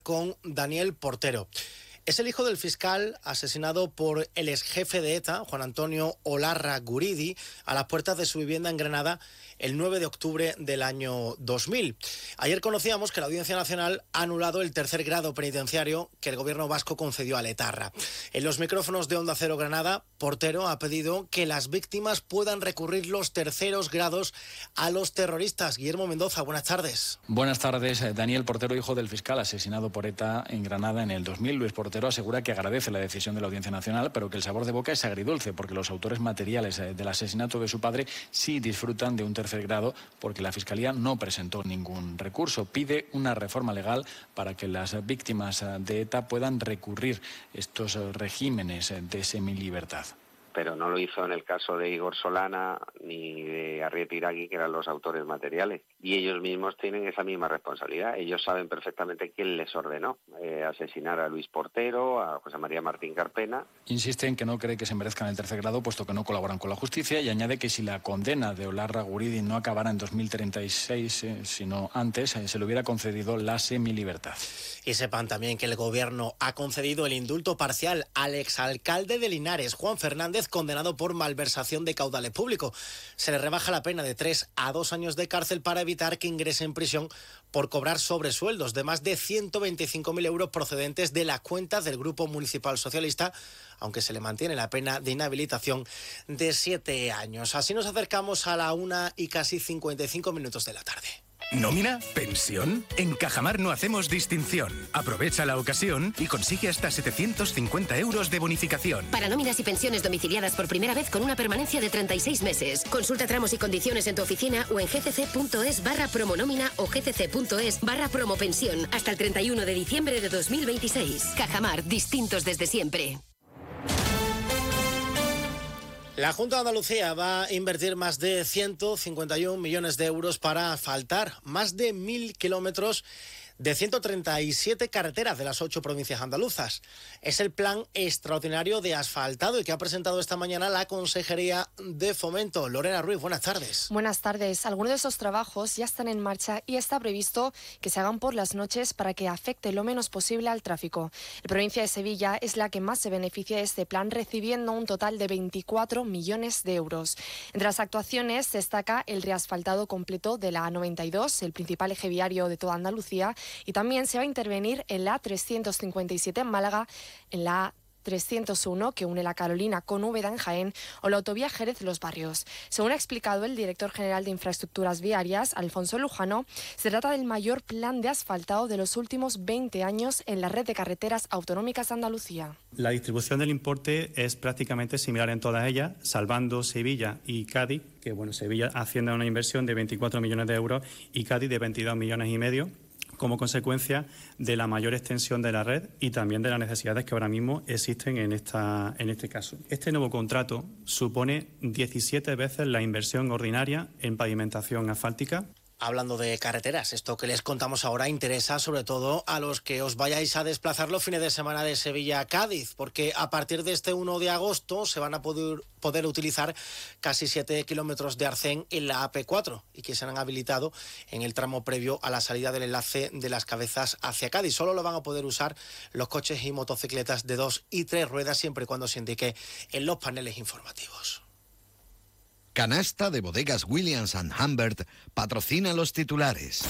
Con Daniel Portero. Es el hijo del fiscal asesinado por el exjefe de ETA, Juan Antonio Olarra Guridi, a las puertas de su vivienda en Granada el 9 de octubre del año 2000. Ayer conocíamos que la Audiencia Nacional ha anulado el tercer grado penitenciario que el gobierno vasco concedió al etarra. En los micrófonos de Onda Cero Granada, Portero ha pedido que las víctimas puedan recurrir los terceros grados a los terroristas. Guillermo Mendoza, buenas tardes. Buenas tardes. Daniel Portero, hijo del fiscal asesinado por ETA en Granada en el 2000. Luis Portero asegura que agradece la decisión de la Audiencia Nacional, pero que el sabor de boca es agridulce, porque los autores materiales del asesinato de su padre sí disfrutan de un tercer grado, porque la Fiscalía no presentó ningún recurso. Pide una reforma legal para que las víctimas de ETA puedan recurrir estos regímenes de semilibertad. Pero no lo hizo en el caso de Igor Solana ni de Arrieta Iragui, que eran los autores materiales. Y ellos mismos tienen esa misma responsabilidad. Ellos saben perfectamente quién les ordenó asesinar a Luis Portero, a José María Martín Carpena. Insiste en que no cree que se merezcan el tercer grado, puesto que no colaboran con la justicia, y añade que si la condena de Olarra Guridi no acabara en 2036, sino antes, se le hubiera concedido la semilibertad. Y sepan también que el gobierno ha concedido el indulto parcial al exalcalde de Linares, Juan Fernández, condenado por malversación de caudales públicos. Se le rebaja la pena de 3 a 2 años de cárcel para evitar que ingrese en prisión por cobrar sobresueldos de más de 125.000 euros procedentes de las cuentas del Grupo Municipal Socialista, aunque se le mantiene la pena de inhabilitación de 7 años. Así nos acercamos a la 1:55 de la tarde. ¿Nómina? ¿Pensión? En Cajamar no hacemos distinción. Aprovecha la ocasión y consigue hasta 750 euros de bonificación. Para nóminas y pensiones domiciliadas por primera vez con una permanencia de 36 meses. Consulta tramos y condiciones en tu oficina o en gcc.es/promonómina o gcc.es/promopensión hasta el 31 de diciembre de 2026. Cajamar, distintos desde siempre. La Junta de Andalucía va a invertir más de 151 millones de euros para asfaltar más de 1.000 kilómetros de 137 carreteras de las 8 provincias andaluzas. Es el plan extraordinario de asfaltado y que ha presentado esta mañana la Consejería de Fomento. Lorena Ruiz, buenas tardes. Buenas tardes. Algunos de esos trabajos ya están en marcha y está previsto que se hagan por las noches para que afecte lo menos posible al tráfico. La provincia de Sevilla es la que más se beneficia de este plan, recibiendo un total de 24 millones de euros. Entre las actuaciones destaca el reasfaltado completo de la A92, el principal eje viario de toda Andalucía, y también se va a intervenir en la A357 en Málaga, en la A301 que une la Carolina con Úbeda en Jaén o la autovía Jerez-Los Barrios. Según ha explicado el director general de Infraestructuras Viarias, Alfonso Lujano, se trata del mayor plan de asfaltado de los últimos 20 años en la red de carreteras autonómicas de Andalucía. La distribución del importe es prácticamente similar en todas ellas, salvando Sevilla y Cádiz, que Sevilla asciende a una inversión de 24 millones de euros y Cádiz de 22 millones y medio, como consecuencia de la mayor extensión de la red y también de las necesidades que ahora mismo existen en este caso. Este nuevo contrato supone 17 veces la inversión ordinaria en pavimentación asfáltica. Hablando de carreteras, esto que les contamos ahora interesa sobre todo a los que os vayáis a desplazar los fines de semana de Sevilla a Cádiz, porque a partir de este 1 de agosto se van a poder utilizar casi 7 kilómetros de arcén en la AP4 y que se han habilitado en el tramo previo a la salida del enlace de Las Cabezas hacia Cádiz. Solo lo van a poder usar los coches y motocicletas de 2 y 3 ruedas siempre y cuando se indique en los paneles informativos. Canasta de Bodegas Williams & Humbert patrocina los titulares.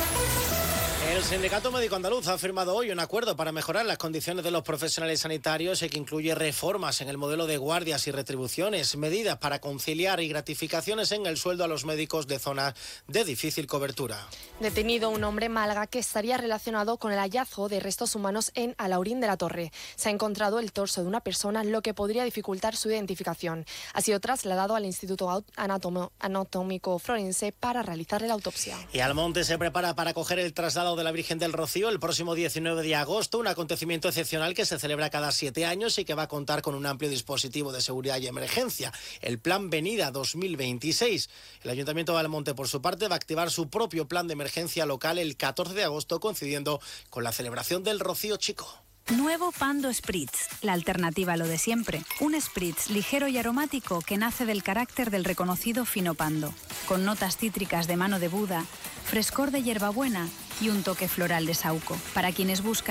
El Sindicato Médico Andaluz ha firmado hoy un acuerdo para mejorar las condiciones de los profesionales sanitarios y que incluye reformas en el modelo de guardias y retribuciones, medidas para conciliar y gratificaciones en el sueldo a los médicos de zonas de difícil cobertura. Detenido un hombre en Málaga que estaría relacionado con el hallazgo de restos humanos en Alhaurín de la Torre. Se ha encontrado el torso de una persona, lo que podría dificultar su identificación. Ha sido trasladado al Instituto Anatómico Forense para realizarle la autopsia. Y Almonte se prepara para acoger el traslado de la Virgen del Rocío el próximo 19 de agosto, un acontecimiento excepcional que se celebra cada 7 años y que va a contar con un amplio dispositivo de seguridad y emergencia, el Plan Venida 2026. El Ayuntamiento de Almonte, por su parte, va a activar su propio plan de emergencia local el 14 de agosto, coincidiendo con la celebración del Rocío Chico. Nuevo Pando Spritz, la alternativa a lo de siempre. Un Spritz ligero y aromático que nace del carácter del reconocido fino Pando, con notas cítricas de mano de Buda, frescor de hierbabuena y un toque floral de saúco. Para quienes buscan